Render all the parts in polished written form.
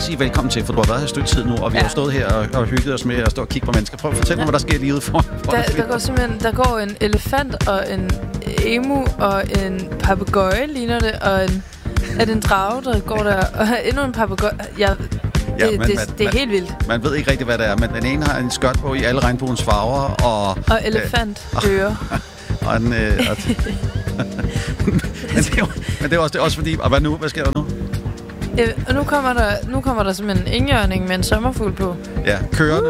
sige velkommen til, for du har været her et stykke tid nu, og vi har stået her og hygget os med at stå og kigge på mennesker. Prøv at fortælle mig, hvad der sker lige ude foran. Der går en elefant og en emu og en papegøje, ligner det, og er det en drage, der går der, og endnu en papegøje. Det er helt vildt. Man ved ikke rigtig, hvad det er, men den ene har en skørt på i alle regnbuens farver, og elefantører. Men det er også fordi... Og hvad nu? Hvad sker der nu? Og nu kommer der simpelthen en enhjørning med en sommerfugl på. Ja, kørende.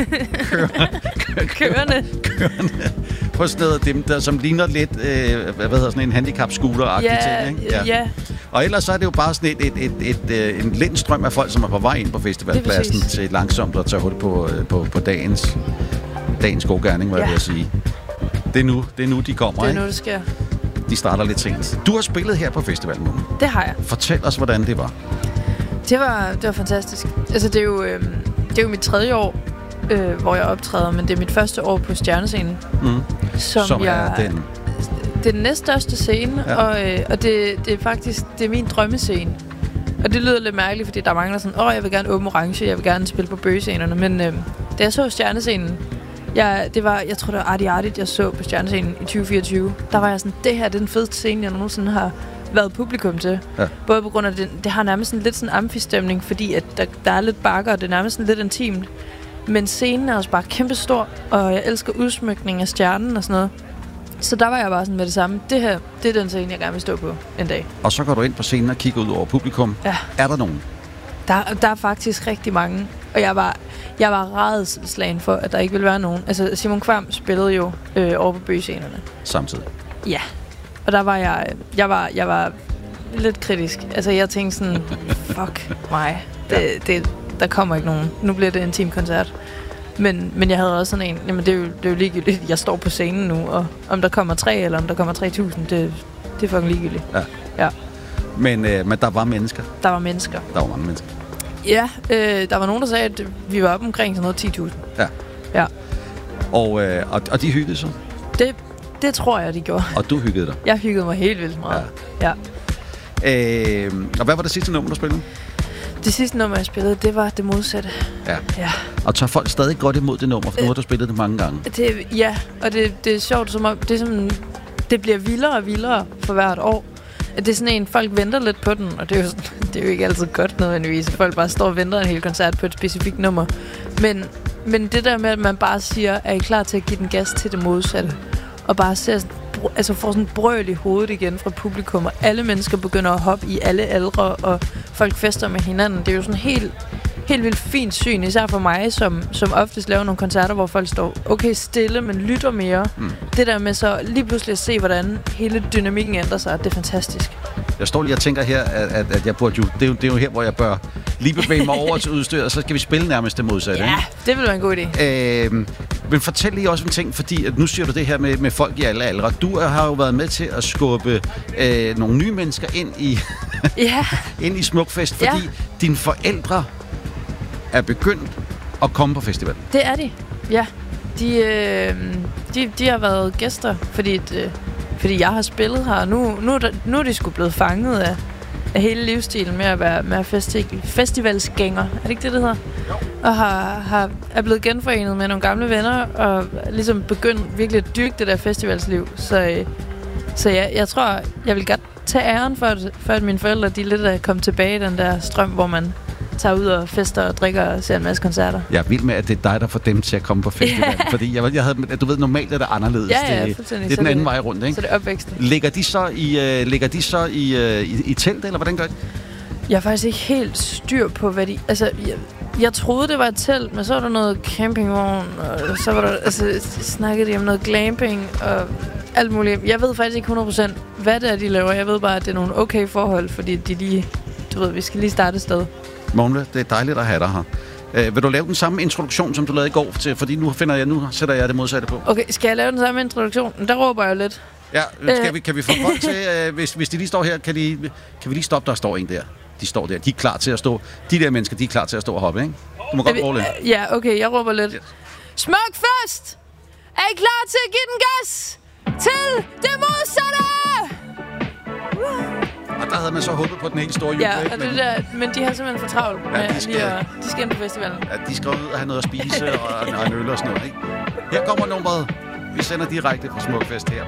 Kørende. På stedet dem, der som ligner lidt, sådan en handicap-scooter-agtig ting, ikke? Ja. Og ellers så er det jo bare sådan en lind strøm af folk, som er på vej ind på festivalpladsen til langsomt at tage hul på dagens gode gerning, hvad jeg vil sige. Det er nu, de kommer, ikke? Det er nu, det sker. De starter lidt sent. Du har spillet her på festivalen nu. Det har jeg. Fortæl os, hvordan det var. Det var fantastisk. Altså, det er jo mit 3. år, hvor jeg optræder, men det er mit første år på Stjernescenen. Som er den... Det er den næststørste scene, og det er faktisk min drømmescene. Og det lyder lidt mærkeligt, fordi der er mange, der er sådan, jeg vil gerne åbne orange, jeg vil gerne spille på bøgescenerne. Men da jeg så Stjernescenen, jeg tror, det var Artie Artit, jeg så på Stjernescenen i 2024. Der var jeg sådan, det her det er den fedeste scene, jeg nogensinde har været publikum til. Ja. Både på grund af, det har nærmest sådan lidt sådan amfistemning, fordi at der er lidt bakker, og det er nærmest sådan lidt intimt. Men scenen er også bare kæmpestor, og jeg elsker udsmykning af stjernen og sådan noget. Så der var jeg bare sådan med det samme. Det her, det er den scene, jeg gerne vil stå på en dag. Og så går du ind på scenen og kigger ud over publikum. Ja. Er der nogen? Der er faktisk rigtig mange. Og jeg var rædselsslagen for, at der ikke ville være nogen. Altså, Simon Kvam spillede jo over på bøgescenerne. Samtidig? Ja. Og der var jeg var lidt kritisk. Altså, jeg tænkte sådan, fuck mig. Der kommer ikke nogen. Nu bliver det en teamkoncert. Men jeg havde også sådan en, jamen det er jo ligegyldigt, jeg står på scenen nu, og om der kommer 3 eller om der kommer 3.000, det er fucking ligegyldigt. Ja. Men der var mennesker? Der var mennesker. Der var mange mennesker? Ja, der var nogen, der sagde, at vi var oppe omkring sådan noget 10.000. Ja. Og de hyggede sig? Det tror jeg, de gjorde. Og du hyggede dig? Jeg hyggede mig helt vildt meget. Ja. Og hvad var det sidste nummer, du spillede? Det sidste nummer, jeg spillede, det var det modsatte. Ja. Og tager folk stadig godt imod det nummer, for nu har du spillet det mange gange? Og det er sjovt, som om det bliver vildere og vildere for hvert år. Det er sådan en, folk venter lidt på den, og det er jo ikke altid godt nødvendigvis, at folk bare står og venter en hel koncert på et specifikt nummer. Men det der med, at man bare siger, er I klar til at give den gas til det modsatte? Og bare ser får sådan brøl i hovedet igen fra publikum, og alle mennesker begynder at hoppe i alle aldre, og folk fester med hinanden. Det er jo sådan helt vildt fint syn, især for mig, som oftest laver nogle koncerter, hvor folk står okay stille, men lytter mere. Det der med så lige pludselig at se, hvordan hele dynamikken ændrer sig, det er fantastisk. Jeg står lige og tænker her, at jeg burde jo... Det er jo her, hvor jeg bør lige bevæge mig over til udstyret, og så skal vi spille nærmest det modsatte. Ja, det vil være en god idé. Men fortæl lige også en ting, fordi at nu siger du det her med folk i alle aldre. Du har jo været med til at skubbe nogle nye mennesker ind i Smukfest, fordi dine forældre er begyndt at komme på festivalen. Det er de, ja. De har været gæster, fordi jeg har spillet her. Nu er de sgu blevet fanget af hele livsstilen med at være festivalsgænger. Er det ikke det hedder? Jo. Og er blevet genforenet med nogle gamle venner, og ligesom begyndt virkelig at dyrke det der festivalsliv. Så jeg tror, jeg vil godt tage æren for at mine forældre, de lidt er kommet tilbage i den der strøm, hvor man tager ud og fester og drikker og ser en masse koncerter. Jeg er vild med, at det er dig, der får dem til at komme på festivalen. Fordi jeg havde, du ved, normalt er det anderledes. Ja, det er den anden vej rundt, ikke? Så det er opvæksten. Ligger de så i telt, eller hvordan gør de? Jeg har faktisk ikke helt styr på, hvad de... Altså, jeg troede, det var et telt, men så var der noget campingvogn, og så var der... snakkede de om noget glamping, og alt muligt. Jeg ved faktisk ikke 100%, hvad det er, de laver. Jeg ved bare, at det er nogle okay forhold, fordi de lige... Du ved, vi skal lige starte et sted. Mogne, det er dejligt at have dig her. Vil du lave den samme introduktion, som du lavede i går? Fordi nu sætter jeg det modsatte på. Okay, skal jeg lave den samme introduktion? Der råber jeg lidt. Ja, kan vi få folk til, hvis de lige står her, kan vi lige stoppe, der står en der. De står der, de er klar til at stå. De der mennesker, de er klar til at stå og hoppe, ikke? Du må godt råbe lidt. Ja, okay, jeg råber lidt. Yes. Smukfest! Er I klar til at give den gas til det modsatte? Og der havde man så håbet på den helt store jul. Ja, og det der, men de har simpelthen for travlt med de skal ind på festivalen. Ja, de skal ud og have noget at spise og en øl og sådan noget, ikke? Her kommer nummeret. Vi sender direkte fra Smukfest her.